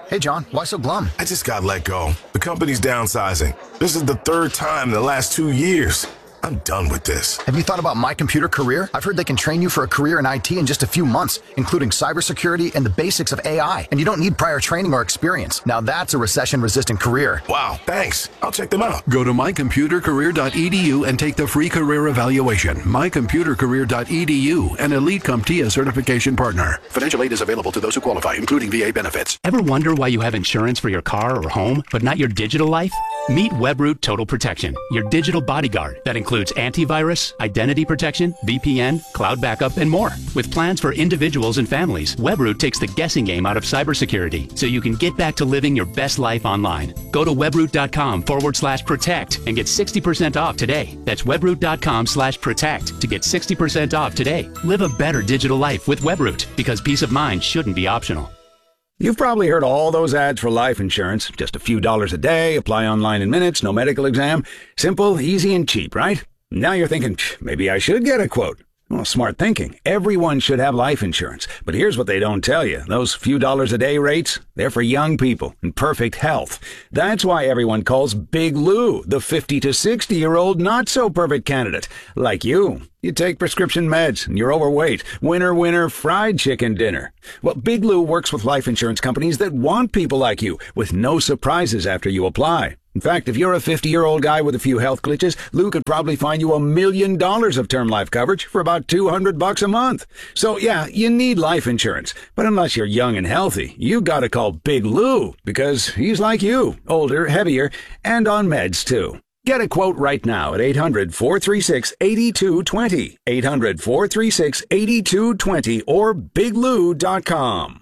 Hey, John, why so glum? I just got let go. The company's downsizing. This is the third time in the last 2 years. I'm done with this. Have you thought about My Computer Career? I've heard they can train you for a career in IT in just a few months, including cybersecurity and the basics of AI. And you don't need prior training or experience. Now that's a recession-resistant career. Wow, thanks. I'll check them out. Go to mycomputercareer.edu and take the free career evaluation. Mycomputercareer.edu, an Elite CompTIA certification partner. Financial aid is available to those who qualify, including VA benefits. Ever wonder why you have insurance for your car or home, but not your digital life? Meet Webroot Total Protection, your digital bodyguard that includes antivirus, identity protection, VPN, cloud backup, and more. With plans for individuals and families, Webroot takes the guessing game out of cybersecurity so you can get back to living your best life online. Go to webroot.com/protect and get 60% off today. That's webroot.com/protect to get 60% off today. Live a better digital life with Webroot, because peace of mind shouldn't be optional. You've probably heard all those ads for life insurance. Just a few dollars a day, apply online in minutes, no medical exam. Simple, easy, and cheap, right? Now you're thinking, maybe I should get a quote. Well, smart thinking. Everyone should have life insurance. But here's what they don't tell you. Those few dollars a day rates, they're for young people in perfect health. That's why everyone calls Big Lou the 50 to 60-year-old not-so-perfect candidate. Like you. You take prescription meds and you're overweight. Winner, winner, fried chicken dinner. Well, Big Lou works with life insurance companies that want people like you, with no surprises after you apply. In fact, if you're a 50-year-old guy with a few health glitches, Lou could probably find you $1 million of term life coverage for about $200 a month. So yeah, you need life insurance. But unless you're young and healthy, you gotta call Big Lou, because he's like you, older, heavier, and on meds too. Get a quote right now at 800-436-8220, 800-436-8220, or biglou.com.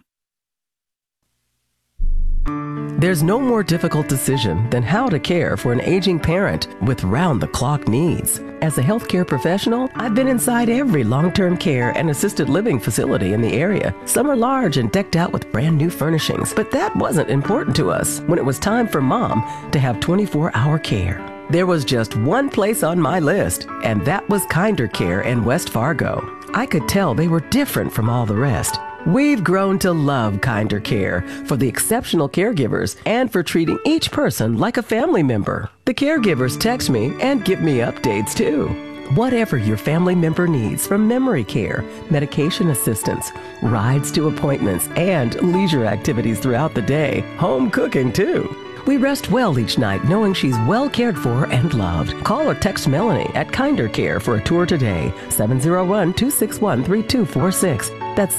There's no more difficult decision than how to care for an aging parent with round-the-clock needs. As a healthcare professional, I've been inside every long-term care and assisted living facility in the area. Some are large and decked out with brand new furnishings, but that wasn't important to us when it was time for Mom to have 24-hour care. There was just one place on my list, and that was Kinder Care in West Fargo. I could tell they were different from all the rest. We've grown to love Kinder Care for the exceptional caregivers and for treating each person like a family member. The caregivers text me and give me updates too. Whatever your family member needs, from memory care, medication assistance, rides to appointments, and leisure activities throughout the day, home cooking too. We rest well each night knowing she's well cared for and loved. Call or text Melanie at Kinder Care for a tour today. 701-261-3246. That's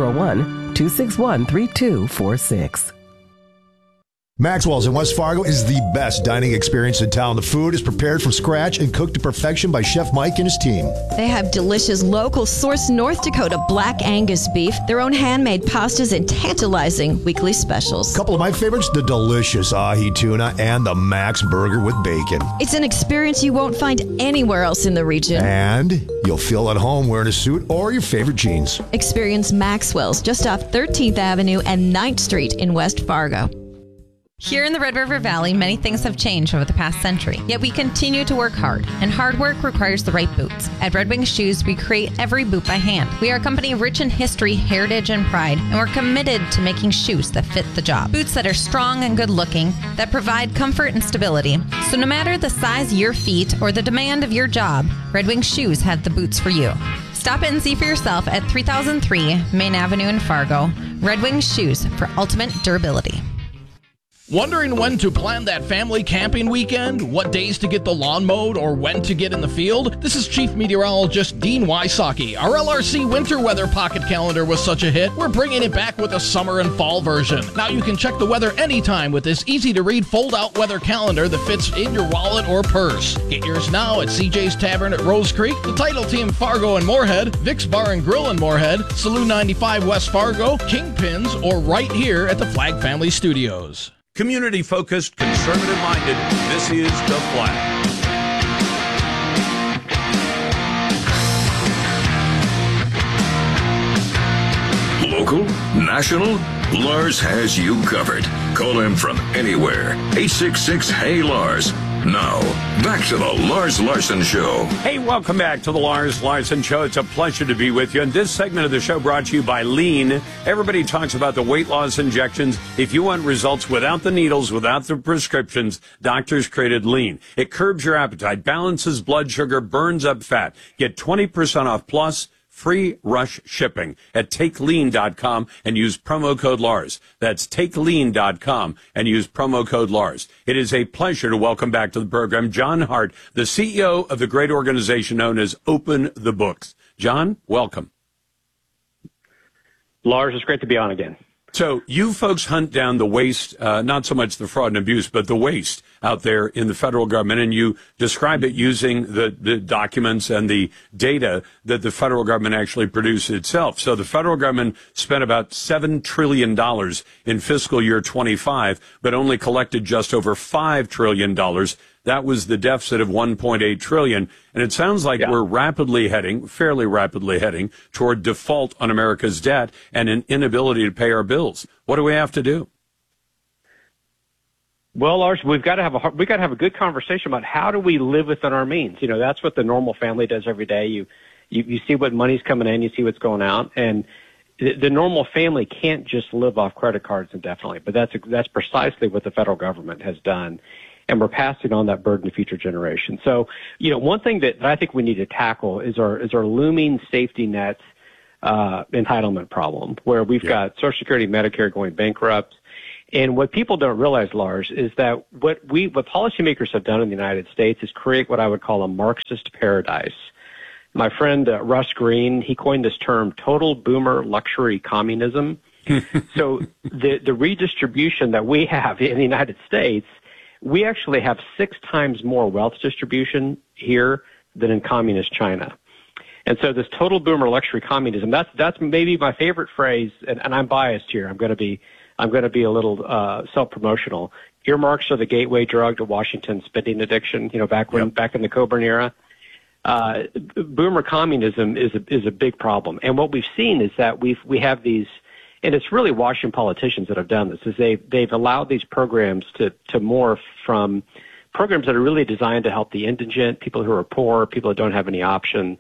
701-261-3246. Maxwell's in West Fargo is the best dining experience in town. The food is prepared from scratch and cooked to perfection by Chef Mike and his team. They have delicious local sourced North Dakota Black Angus beef, their own handmade pastas, and tantalizing weekly specials. A couple of my favorites, the delicious ahi tuna and the Max burger with bacon. It's an experience you won't find anywhere else in the region. And you'll feel at home wearing a suit or your favorite jeans. Experience Maxwell's just off 13th Avenue and 9th Street in West Fargo. Here in the Red River Valley, many things have changed over the past century, yet we continue to work hard, and hard work requires the right boots. At Red Wing Shoes, we create every boot by hand. We are a company rich in history, heritage, and pride, and we're committed to making shoes that fit the job. Boots that are strong and good-looking, that provide comfort and stability. So no matter the size of your feet or the demand of your job, Red Wing Shoes have the boots for you. Stop in and see for yourself at 3003 Main Avenue in Fargo. Red Wing Shoes for ultimate durability. Wondering when to plan that family camping weekend? What days to get the lawn mowed or when to get in the field? This is Chief Meteorologist Dean Wysocki. Our LRC winter weather pocket calendar was such a hit, we're bringing it back with a summer and fall version. Now you can check the weather anytime with this easy-to-read fold-out weather calendar that fits in your wallet or purse. Get yours now at CJ's Tavern at Rose Creek, the Title Team Fargo and Moorhead, Vic's Bar and Grill in Moorhead, Saloon 95 West Fargo, Kingpins, or right here at the Flag Family Studios. Community-focused, conservative-minded, this is The Flag. Local, national, Lars has you covered. Call him from anywhere. 866-HEY-LARS. Now, Back to the Lars Larson Show. Hey, welcome back to the Lars Larson Show. It's a pleasure to be with you. And this segment of the show brought to you by Lean. Everybody talks about the weight loss injections. If you want results without the needles, without the prescriptions, doctors created Lean. It curbs your appetite, balances blood sugar, burns up fat. Get 20% off plus free rush shipping at takelean.com and use promo code Lars. That's takelean.com and use promo code Lars. It is a pleasure to welcome back to the program John Hart, the CEO of the great organization known as Open the Books. John, welcome. Lars, it's great to be on again. So you folks hunt down the waste, not so much the fraud and abuse, but the waste out there in the federal government, and you describe it using the documents and the data that the federal government actually produced itself. So the federal government spent about $7 trillion in fiscal year 25, but only collected just over $5 trillion. That was the deficit of $1.8 trillion. And it sounds like we're fairly rapidly heading toward default on America's debt and an inability to pay our bills. What do we have to do? Well, Lars, we've got to have a good conversation about how do we live within our means. You know, that's what the normal family does every day. You see what money's coming in, you see what's going out, and the normal family can't just live off credit cards indefinitely. But that's precisely what the federal government has done. And we're passing on that burden to future generations. So, you know, one thing that I think we need to tackle is our looming safety net entitlement problem, where we've got Social Security, Medicare going bankrupt. And what people don't realize, Lars, is that what policymakers have done in the United States is create what I would call a Marxist paradise. My friend Russ Green, he coined this term total boomer luxury communism. So the redistribution that we have in the United States, we actually have 6 times more wealth distribution here than in communist China. And so this total boomer luxury communism, that's maybe my favorite phrase, and I'm biased here. I'm going to be a little self-promotional. Earmarks are the gateway drug to Washington's spending addiction, you know, back in the Coburn era. Boomer communism is a big problem. And what we've seen is that we have these, and it's really Washington politicians that have done this, is they've allowed these programs to morph from programs that are really designed to help the indigent, people who are poor, people that don't have any option,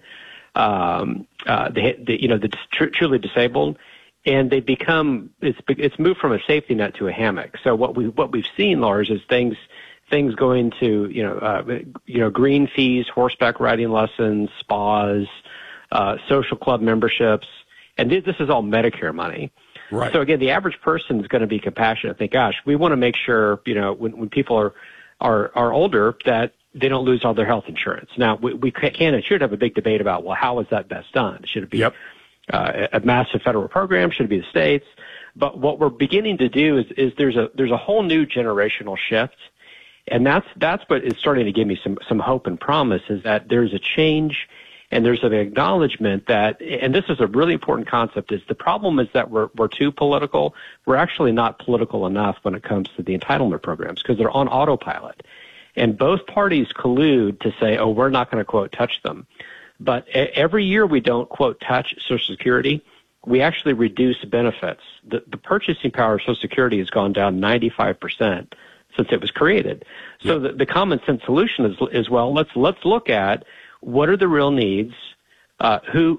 the truly disabled, and they become it's moved from a safety net to a hammock. So what we've seen, Lars, is things going to green fees, horseback riding lessons, spas, social club memberships, and this is all Medicare money. Right. So again, the average person is going to be compassionate. Think, gosh, we want to make sure, you know, when people are older, that they don't lose all their health insurance. Now, we can and should have a big debate about, well, how is that best done? Should it be a massive federal program? Should it be the states? But what we're beginning to do is there's a whole new generational shift, and that's what is starting to give me some hope and promise, is that there's a change. And there's an acknowledgement that, and this is a really important concept, is the problem is that we're too political. We're actually not political enough when it comes to the entitlement programs because they're on autopilot. And both parties collude to say, oh, we're not going to, quote, touch them. But every year we don't, quote, touch Social Security, we actually reduce benefits. The purchasing power of Social Security has gone down 95% since it was created. So the common sense solution is well, let's look at what are the real needs? Who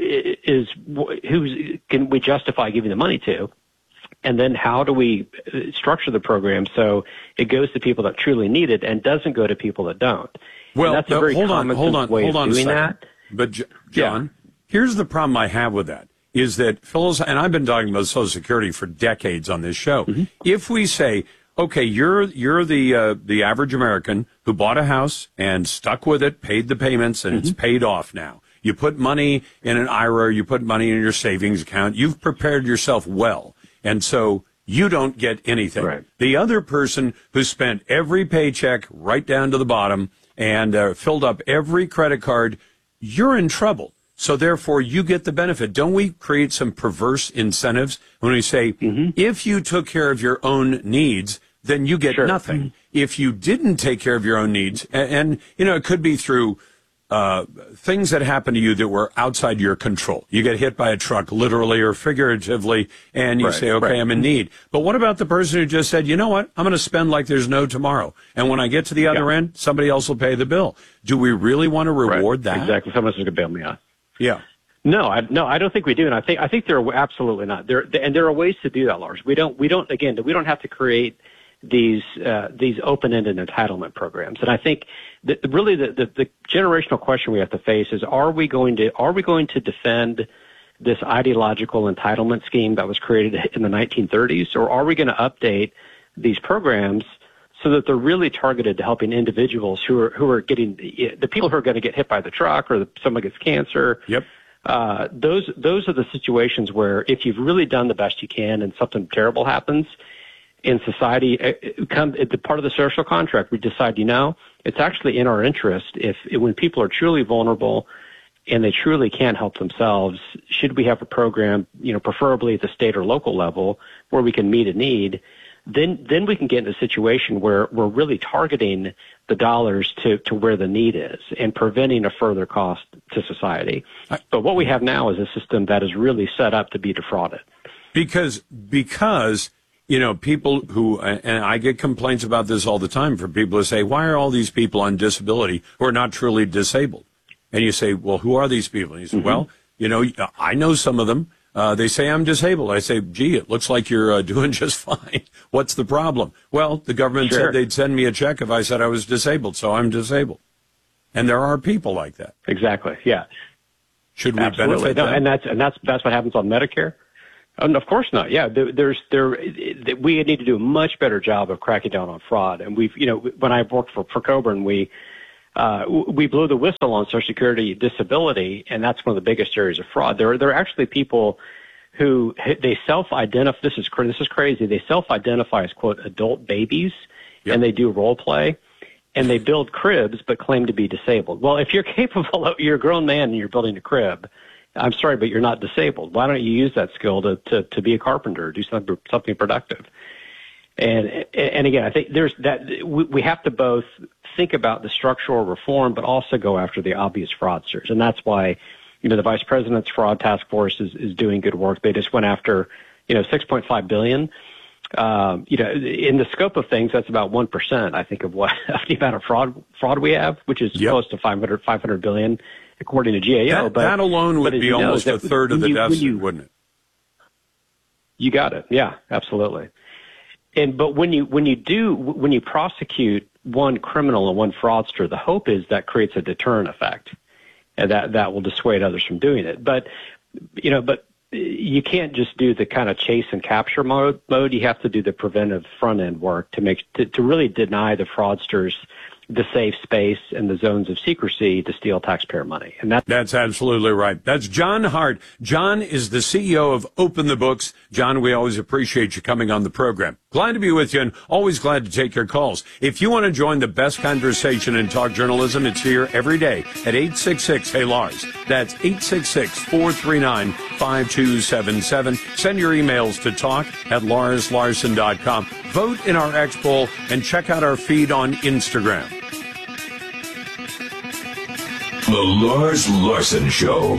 can we justify giving the money to? And then how do we structure the program so it goes to people that truly need it and doesn't go to people that don't? Well, and that's a very common way of doing that. But John, here's the problem I have with that is that and I've been talking about Social Security for decades on this show. Mm-hmm. If we say, okay, you're the average American who bought a house and stuck with it, paid the payments, and it's paid off now. You put money in an IRA, you put money in your savings account. You've prepared yourself well, and so you don't get anything. Right. The other person who spent every paycheck right down to the bottom and filled up every credit card, you're in trouble. So therefore, you get the benefit. Don't we create some perverse incentives when we say, if you took care of your own needs, then you get nothing. If you didn't take care of your own needs, and you know, it could be through things that happen to you that were outside your control. You get hit by a truck, literally or figuratively, and you say, okay, I'm in need. But what about the person who just said, you know what, I'm going to spend like there's no tomorrow, and when I get to the other end, somebody else will pay the bill? Do we really want to reward that? Exactly. Someone's going to bail me out. Yeah. No, I don't think we do, and I think there are absolutely not. There are ways to do that, Lars. We don't have to create these open-ended entitlement programs. And I think that really the generational question we have to face is: Are we going to defend this ideological entitlement scheme that was created in the 1930s, or are we going to update these programs so that they're really targeted to helping individuals who are getting the people who are going to get hit by the truck, or someone gets cancer? Yep. Those are the situations where if you've really done the best you can and something terrible happens in society, the part of the social contract, we decide, it's actually in our interest when people are truly vulnerable and they truly can't help themselves, should we have a program, preferably at the state or local level, where we can meet a need, then we can get in a situation where we're really targeting the dollars to where the need is and preventing a further cost to society. But what we have now is a system that is really set up to be defrauded. Because people who, and I get complaints about this all the time from people who say, why are all these people on disability who are not truly disabled? And you say, well, who are these people? And you say, well, I know some of them. They say I'm disabled. I say, gee, it looks like you're doing just fine. What's the problem? Well, the government said they'd send me a check if I said I was disabled, so I'm disabled. And there are people like that. Exactly. Yeah. Should we benefit them? And that's what happens on Medicare. Of course not. Yeah, we need to do a much better job of cracking down on fraud. And when I worked for Coburn, we blew the whistle on Social Security disability, and that's one of the biggest areas of fraud. There are actually people who they self-identify. This is crazy. They self-identify as, quote, adult babies, and they do role play, and they build cribs but claim to be disabled. Well, if you're capable, you're a grown man and you're building a crib, I'm sorry, but you're not disabled. Why don't you use that skill to be a carpenter, do something productive? And again, I think there's that we have to both think about the structural reform, but also go after the obvious fraudsters. And that's why, the Vice President's Fraud Task Force is doing good work. They just went after, $6.5 billion. In the scope of things, that's about 1%, I think, of the amount of fraud we have, which is close to $500 billion, according to GAO. That alone would be almost a third of the deficit, wouldn't it? You got it. Yeah, absolutely. But when you prosecute one criminal and one fraudster, the hope is that creates a deterrent effect, and that will dissuade others from doing it. But you can't just do the kind of chase and capture mode. You have to do the preventive front end work to really deny the fraudsters the safe space and the zones of secrecy to steal taxpayer money. And that's absolutely right. That's John Hart. John is the CEO of Open the Books. John, we always appreciate you coming on the program. Glad to be with you and always glad to take your calls. If you want to join the best conversation in talk journalism, it's here every day at 866-HEY-LARS. That's 866-439-5277. Send your emails to talk@LarsLarson.com. Vote in our X poll and check out our feed on Instagram. The Lars Larson Show.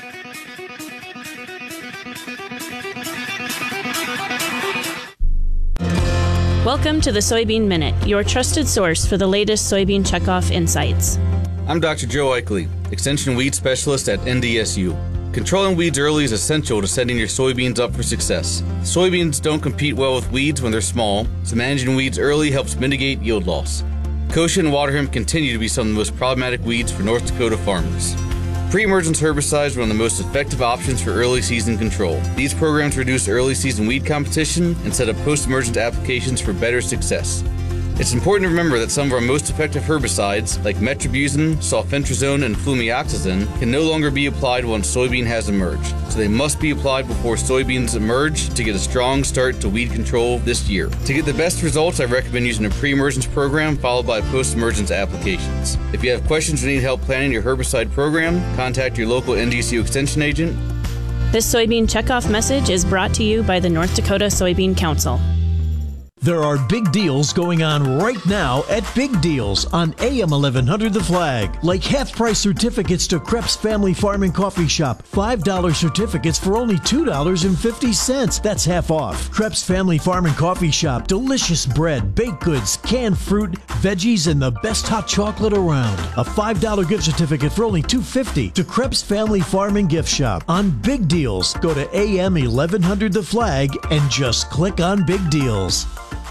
Welcome to the Soybean Minute, your trusted source for the latest soybean checkoff insights. I'm Dr. Joe Eichley, Extension Weed Specialist at NDSU. Controlling weeds early is essential to setting your soybeans up for success. Soybeans don't compete well with weeds when they're small, so managing weeds early helps mitigate yield loss. Kochia and water hemp continue to be some of the most problematic weeds for North Dakota farmers. Pre-emergence herbicides are one of the most effective options for early season control. These programs reduce early season weed competition and set up post-emergent applications for better success. It's important to remember that some of our most effective herbicides, like metribuzin, sulfentrazone, and flumioxazin, can no longer be applied once soybean has emerged, so they must be applied before soybeans emerge to get a strong start to weed control this year. To get the best results, I recommend using a pre-emergence program followed by post-emergence applications. If you have questions or need help planning your herbicide program, contact your local NDSU Extension agent. This soybean checkoff message is brought to you by the North Dakota Soybean Council. There are big deals going on right now at Big Deals on AM 1100 The Flag. Like half-price certificates to Krebs Family Farm and Coffee Shop. $5 certificates for only $2.50. That's half off. Krebs Family Farm and Coffee Shop. Delicious bread, baked goods, canned fruit, veggies, and the best hot chocolate around. A $5 gift certificate for only $2.50 to Krebs Family Farm and Gift Shop. On Big Deals, go to AM 1100 The Flag and just click on Big Deals.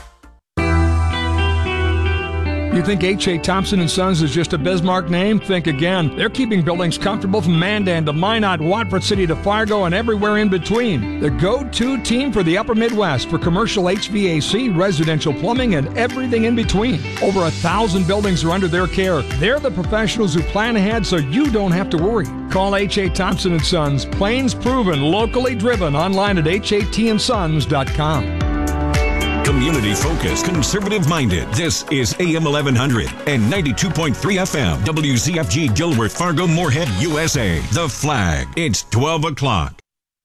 You think H.A. Thompson & Sons is just a Bismarck name? Think again. They're keeping buildings comfortable from Mandan to Minot, Watford City to Fargo, and everywhere in between. The go-to team for the Upper Midwest for commercial HVAC, residential plumbing, and everything in between. Over 1,000 buildings are under their care. They're the professionals who plan ahead so you don't have to worry. Call H.A. Thompson & Sons. Plains proven, locally driven. Online at hatandsons.com. Community-focused, conservative-minded. This is AM 1100 and 92.3 FM. WZFG Gilbert, Fargo, Moorhead, USA. The Flag. It's 12 o'clock.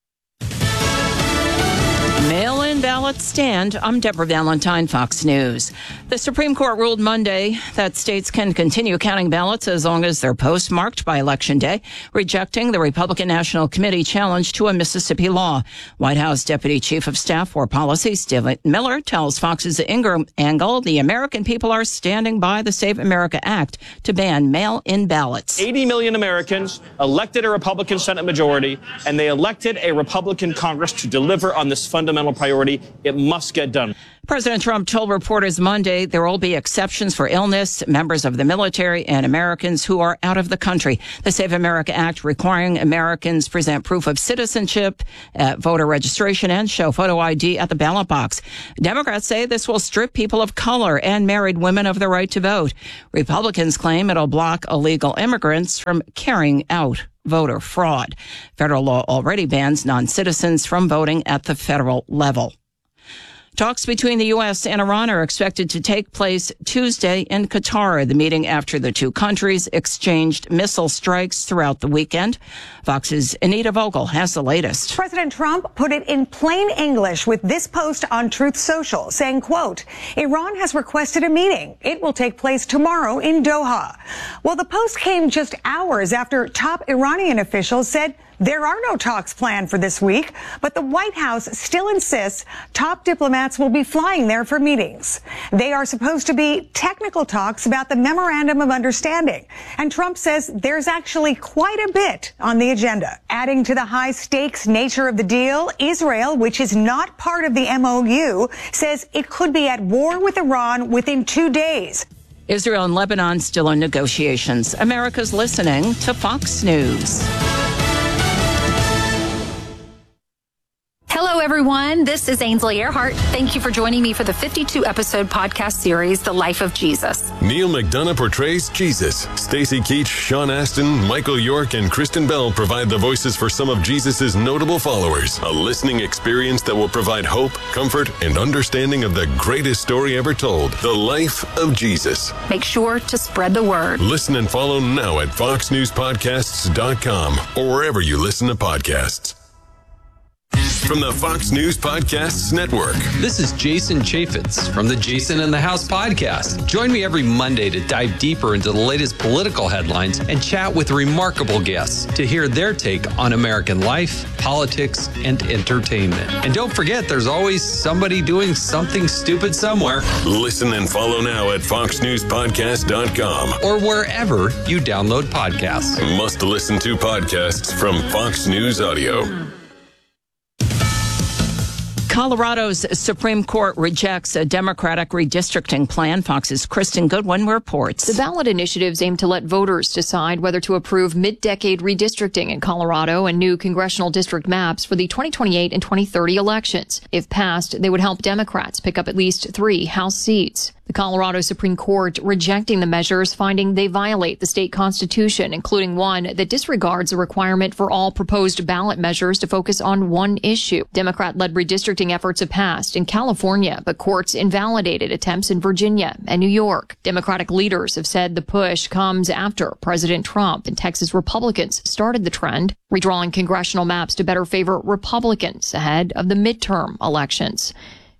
Mail-in ballots stand. I'm Deborah Valentine, Fox News. The Supreme Court ruled Monday that states can continue counting ballots as long as they're postmarked by Election Day, rejecting the Republican National Committee challenge to a Mississippi law. White House Deputy Chief of Staff for Policy Stephen Miller tells Fox's Ingram Angle the American people are standing by the Save America Act to ban mail-in ballots. 80 million Americans elected a Republican Senate majority, and they elected a Republican Congress to deliver on this fundamental priority. It must get done. President Trump told reporters Monday there will be exceptions for illness, members of the military, and Americans who are out of the country. The Save America Act requiring Americans present proof of citizenship at voter registration and show photo ID at the ballot box. Democrats say this will strip people of color and married women of the right to vote. Republicans claim it'll block illegal immigrants from carrying out voter fraud. Federal law already bans non-citizens from voting at the federal level. Talks between the U.S. and Iran are expected to take place Tuesday in Qatar, the meeting after the two countries exchanged missile strikes throughout the weekend. Fox's Anita Vogel has the latest. President Trump put it in plain English with this post on Truth Social, saying, quote, Iran has requested a meeting. It will take place tomorrow in Doha. Well, the post came just hours after top Iranian officials said there are no talks planned for this week, but the White House still insists top diplomats will be flying there for meetings. They are supposed to be technical talks about the Memorandum of Understanding, and Trump says there's actually quite a bit on the agenda. Adding to the high-stakes nature of the deal, Israel, which is not part of the MOU, says it could be at war with Iran within 2 days. Israel and Lebanon still in negotiations. America's listening to Fox News. Hello, everyone. This is Ainsley Earhart. Thank you for joining me for the 52-episode podcast series, The Life of Jesus. Neil McDonough portrays Jesus. Stacey Keach, Sean Astin, Michael York, and Kristen Bell provide the voices for some of Jesus' notable followers. A listening experience that will provide hope, comfort, and understanding of the greatest story ever told, The Life of Jesus. Make sure to spread the word. Listen and follow now at foxnewspodcasts.com or wherever you listen to podcasts. From the Fox News Podcasts Network. This is Jason Chaffetz from the Jason in the House podcast. Join me every Monday to dive deeper into the latest political headlines and chat with remarkable guests to hear their take on American life, politics, and entertainment. And don't forget, there's always somebody doing something stupid somewhere. Listen and follow now at foxnewspodcast.com or wherever you download podcasts. Must listen to podcasts from Fox News Audio. Colorado's Supreme Court rejects a Democratic redistricting plan. Fox's Kristen Goodwin reports. The ballot initiatives aim to let voters decide whether to approve mid-decade redistricting in Colorado and new congressional district maps for the 2028 and 2030 elections. If passed, they would help Democrats pick up at least 3 House seats. The Colorado Supreme Court rejecting the measures, finding they violate the state constitution, including one that disregards a requirement for all proposed ballot measures to focus on one issue. Democrat-led redistricting efforts have passed in California, but courts invalidated attempts in Virginia and New York. Democratic leaders have said the push comes after President Trump and Texas Republicans started the trend, redrawing congressional maps to better favor Republicans ahead of the midterm elections.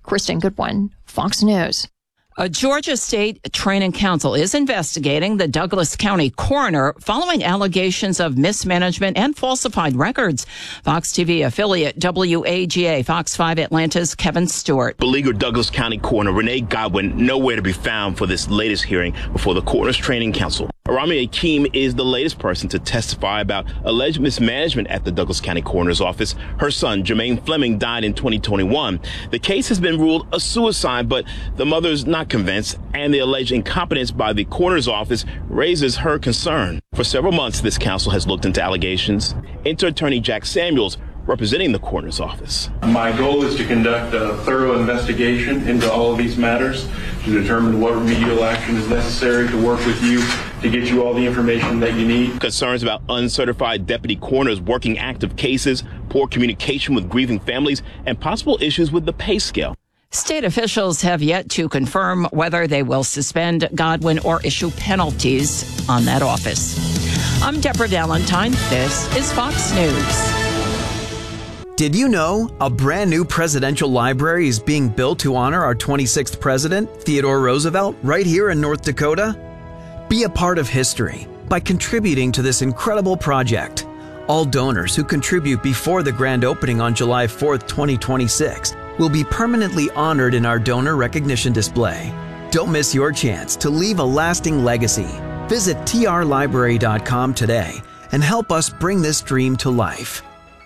Kristen Goodwin, Fox News. A Georgia State Training Council is investigating the Douglas County coroner following allegations of mismanagement and falsified records. Fox TV affiliate WAGA Fox 5 Atlanta's Kevin Stewart. Beleaguered Douglas County coroner Renee Godwin nowhere to be found for this latest hearing before the Coroner's Training Council. Arami Akeem is the latest person to testify about alleged mismanagement at the Douglas County Coroner's Office. Her son, Jermaine Fleming, died in 2021. The case has been ruled a suicide, but the mother's not convinced, and the alleged incompetence by the Coroner's Office raises her concern. For several months, this council has looked into allegations. Enter Attorney Jack Samuels, representing the Coroner's Office. My goal is to conduct a thorough investigation into all of these matters to determine what remedial action is necessary to work with you to get you all the information that you need. Concerns about uncertified deputy coroners working active cases, poor communication with grieving families, and possible issues with the pay scale. State officials have yet to confirm whether they will suspend Godwin or issue penalties on that office. I'm Deborah Valentine. This is Fox News. Did you know a brand new presidential library is being built to honor our 26th president, Theodore Roosevelt, right here in North Dakota? Be a part of history by contributing to this incredible project. All donors who contribute before the grand opening on July 4th, 2026 will be permanently honored in our donor recognition display. Don't miss your chance to leave a lasting legacy. Visit trlibrary.com today and help us bring this dream to life.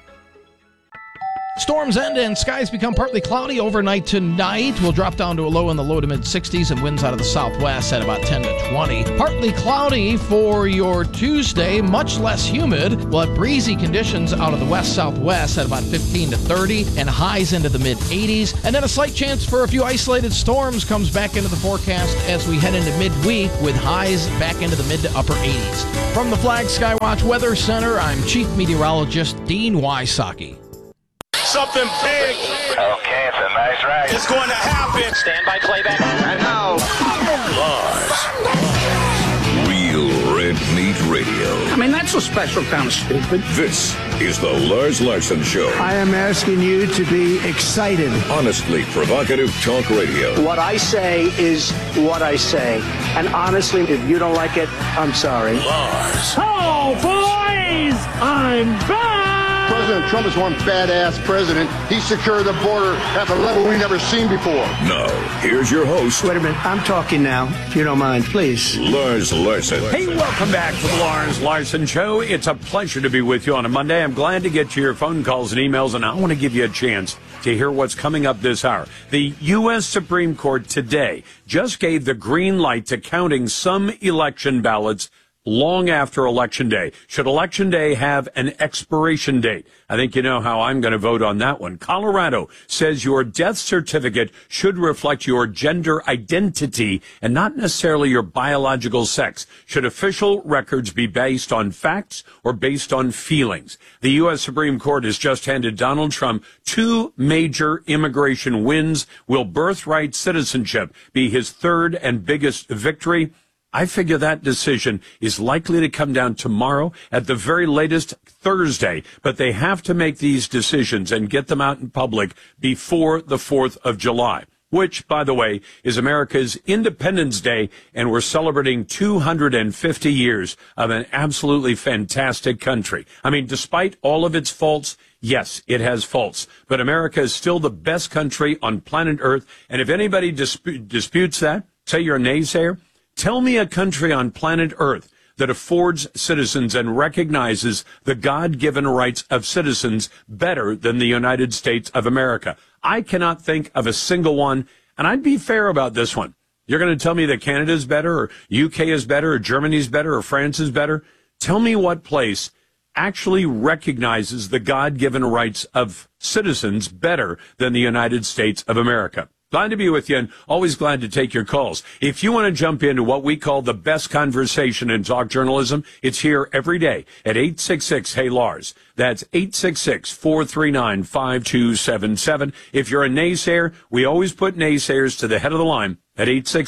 Storms end and skies become partly cloudy overnight tonight. We'll drop down to a low in the low to mid 60s and winds out of the southwest at about 10 to 20. Partly cloudy for your Tuesday, much less humid. We'll have breezy conditions out of the west-southwest at about 15 to 30 and highs into the mid 80s. And then a slight chance for a few isolated storms comes back into the forecast as we head into midweek with highs back into the mid to upper 80s. From the Flag Skywatch Weather Center, I'm Chief Meteorologist Dean Wysocki. Something big. Okay, it's a nice ride. It's going to happen. Stand by playback. And now, Lars. Real Red Meat Radio. I mean, that's a special kind of stupid. This is the Lars Larson Show. I am asking you to be excited. Honestly provocative talk radio. What I say is what I say. And honestly, if you don't like it, I'm sorry. Lars. Oh, boys! I'm back! President Trump is one badass president. He secured the border at a level we never seen before. Now, here's your host. Wait a minute. I'm talking now, if you don't mind, please. Lars Larson. Hey, welcome back to the Lars Larson Show. It's a pleasure to be with you on a Monday. I'm glad to get to your phone calls and emails, and I want to give you a chance to hear what's coming up this hour. The U.S. Supreme Court today just gave the green light to counting some election ballots long after Election Day. Should Election Day have an expiration date? I think you know how I'm going to vote on that one. Colorado says your death certificate should reflect your gender identity and not necessarily your biological sex. Should official records be based on facts or based on feelings? The U.S. Supreme Court has just handed Donald Trump 2 major immigration wins. Will birthright citizenship be his third and biggest victory? I figure that decision is likely to come down tomorrow, at the very latest Thursday, but they have to make these decisions and get them out in public before the 4th of July, which, by the way, is America's Independence Day, and we're celebrating 250 years of an absolutely fantastic country. I mean, despite all of its faults, yes, it has faults, but America is still the best country on planet Earth, and if anybody disputes that, say you're a naysayer, tell me a country on planet Earth that affords citizens and recognizes the God-given rights of citizens better than the United States of America. I cannot think of a single one, and I'd be fair about this one. You're going to tell me that Canada is better, or UK is better, or Germany is better, or France is better? Tell me what place actually recognizes the God-given rights of citizens better than the United States of America. Glad to be with you, and always glad to take your calls. If you want to jump into what we call the best conversation in talk journalism, it's here every day at 866-HEY-LARS. That's 866-439-5277. If you're a naysayer, we always put naysayers to the head of the line, at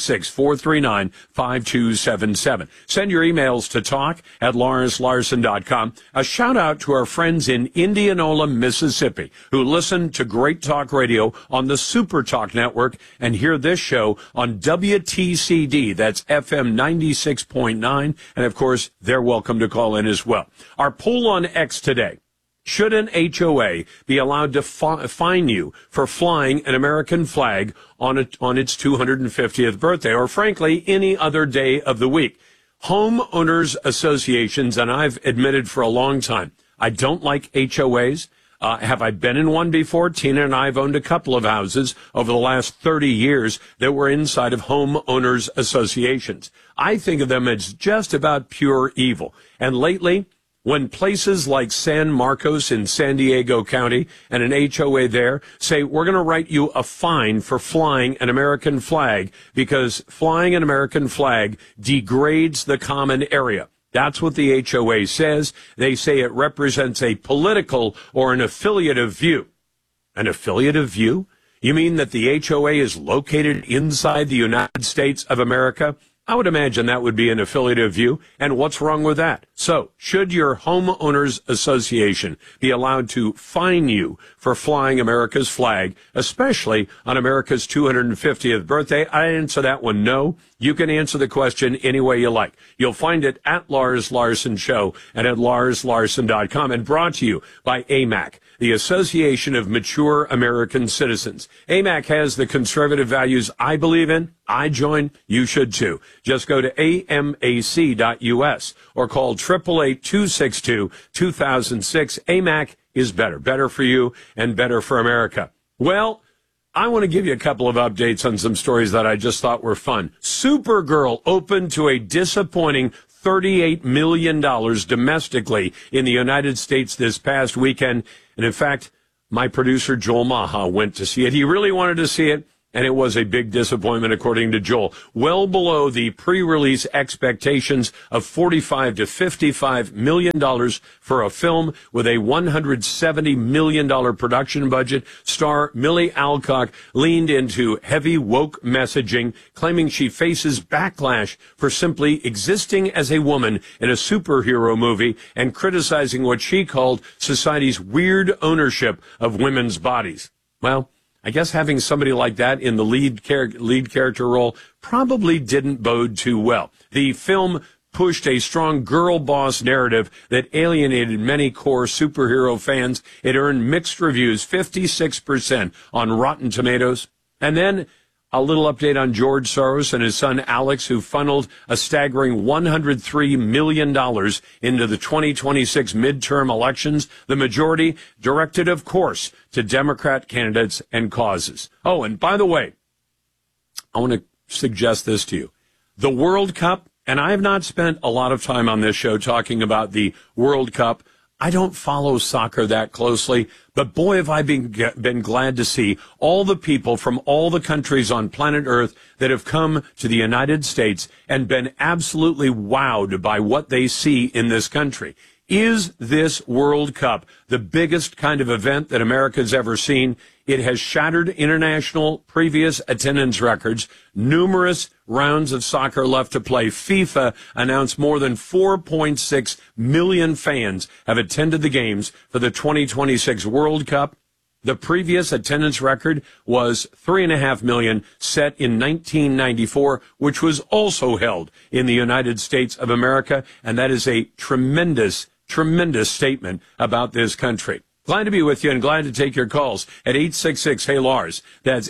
866-439-5277. Send your emails to talk@LarsLarson.com. A shout out to our friends in Indianola, Mississippi, who listen to Great Talk Radio on the Super Talk Network and hear this show on WTCD. That's FM 96.9. And of course, they're welcome to call in as well. Our poll on X today. Should an HOA be allowed to fine you for flying an American flag on its 250th birthday, or frankly, any other day of the week? Homeowners associations, and I've admitted for a long time, I don't like HOAs. Have I been in one before? Tina and I have owned a couple of houses over the last 30 years that were inside of homeowners associations. I think of them as just about pure evil. And lately, when places like San Marcos in San Diego County and an HOA there say, we're going to write you a fine for flying an American flag because flying an American flag degrades the common area. That's what the HOA says. They say it represents a political or an affiliative view. An affiliative view? You mean that the HOA is located inside the United States of America? I would imagine that would be an affiliative view. And what's wrong with that? So, should your homeowners association be allowed to fine you for flying America's flag, especially on America's 250th birthday? I answer that one no. You can answer the question any way you like. You'll find it at Lars Larson Show and at LarsLarson.com, and brought to you by AMAC, the Association of Mature American Citizens. AMAC has the conservative values I believe in. I join. You should too. Just go to amac.us or call 888-262-2006. AMAC is better. Better for you and better for America. Well, I want to give you a couple of updates on some stories that I just thought were fun. Supergirl opened to a disappointing $38 million domestically in the United States this past weekend. And in fact, my producer Joel Maha went to see it. He really wanted to see it, and it was a big disappointment, according to Joel. Well below the pre-release expectations of $45 to $55 million for a film with a $170 million production budget. Star Millie Alcock leaned into heavy woke messaging, claiming she faces backlash for simply existing as a woman in a superhero movie and criticizing what she called society's weird ownership of women's bodies. Well, I guess having somebody like that in the lead character role probably didn't bode too well. The film pushed a strong girl boss narrative that alienated many core superhero fans. It earned mixed reviews, 56% on Rotten Tomatoes. And then a little update on George Soros and his son Alex, who funneled a staggering $103 million into the 2026 midterm elections, the majority directed, of course, to Democrat candidates and causes. Oh, and by the way, I want to suggest this to you. The World Cup, and I have not spent a lot of time on this show talking about the World Cup. I don't follow soccer that closely, but boy, have I been glad to see all the people from all the countries on planet Earth that have come to the United States and been absolutely wowed by what they see in this country. Is this World Cup the biggest kind of event that America's ever seen? It has shattered international previous attendance records, numerous rounds of soccer left to play. FIFA announced more than 4.6 million fans have attended the games for the 2026 World Cup. The previous attendance record was 3.5 million, set in 1994, which was also held in the United States of America, and that is a tremendous statement about this country. Glad to be with you and glad to take your calls at 866-HEY-LARS. That's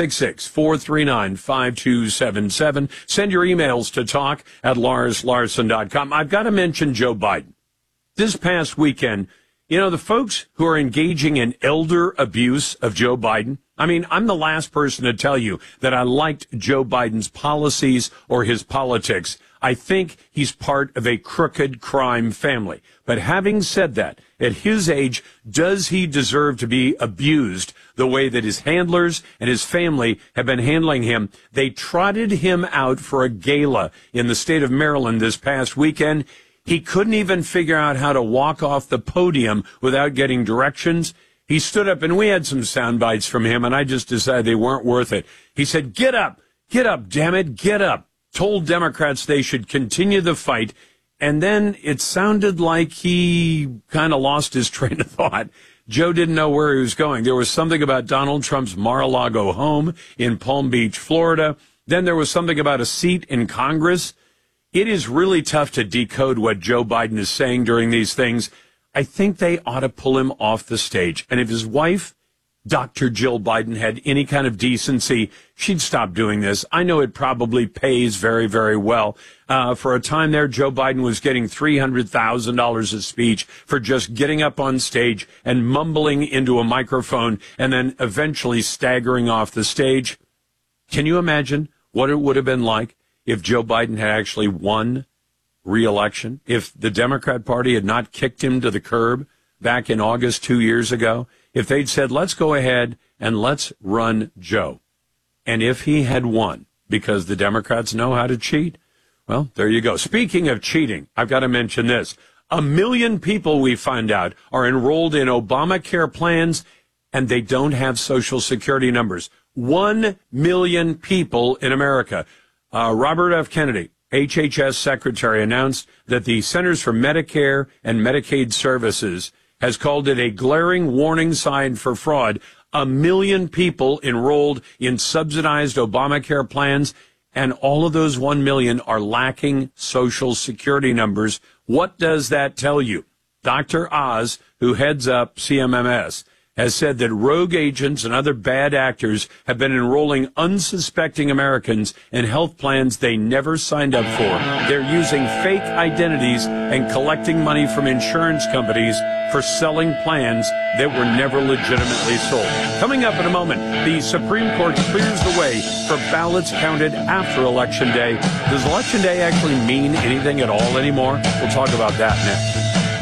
866-439-5277. Send your emails to talk@LarsLarson.com. I've got to mention Joe Biden. This past weekend, you know, the folks who are engaging in elder abuse of Joe Biden, I mean, I'm the last person to tell you that I liked Joe Biden's policies or his politics. I think he's part of a crooked crime family. But having said that, at his age, does he deserve to be abused the way that his handlers and his family have been handling him? They trotted him out for a gala in the state of Maryland this past weekend. He couldn't even figure out how to walk off the podium without getting directions. He stood up, and we had some sound bites from him, and I just decided they weren't worth it. He said, "Get up, Get up, damn it, get up. Told Democrats they should continue the fight. And then it sounded like he kind of lost his train of thought. Joe didn't know where he was going. There was something about Donald Trump's Mar-a-Lago home in Palm Beach, Florida. Then there was something about a seat in Congress. It is really tough to decode what Joe Biden is saying during these things. I think they ought to pull him off the stage. And if his wife, Dr. Jill Biden, had any kind of decency, she'd stop doing this. I know it probably pays very, very well. For a time there, Joe Biden was getting $300,000 a speech for just getting up on stage and mumbling into a microphone and then eventually staggering off the stage. Can you imagine what it would have been like if Joe Biden had actually won re-election? If the Democrat Party had not kicked him to the curb back in August 2 years ago? If they'd said, let's go ahead and let's run Joe. And if he had won, because the Democrats know how to cheat, well, there you go. Speaking of cheating, I've got to mention this. 1 million people, we find out, are enrolled in Obamacare plans, and they don't have Social Security numbers. 1 million people in America. Robert F. Kennedy, HHS Secretary, announced that the Centers for Medicare and Medicaid Services has called it a glaring warning sign for fraud. 1 million people enrolled in subsidized Obamacare plans, and all of those 1 million are lacking Social Security numbers. What does that tell you? Dr. Oz, who heads up CMMS, has said that rogue agents and other bad actors have been enrolling unsuspecting Americans in health plans they never signed up for. They're using fake identities and collecting money from insurance companies for selling plans that were never legitimately sold. Coming up in a moment, the Supreme Court clears the way for ballots counted after Election Day. Does Election Day actually mean anything at all anymore? We'll talk about that next.